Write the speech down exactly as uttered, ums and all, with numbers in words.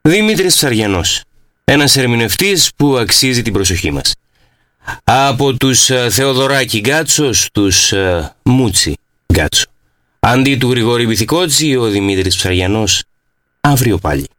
Δημήτρης Ψαριανός, ένας ερμηνευτής που αξίζει την προσοχή μας. Από τους uh, Θεοδωράκη Γκάτσο στους uh, Μούτσι Γκάτσο. Αντί του Γρηγόρη Βυθικότζη, ο Δημήτρης Ψαριανός, αύριο πάλι.